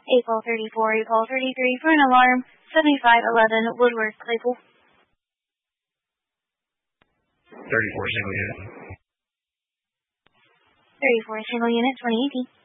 8 ball 34, 8 ball 33 for an alarm, 7511 Woodward, Claypool. 34 single unit. 34 single unit, 2018.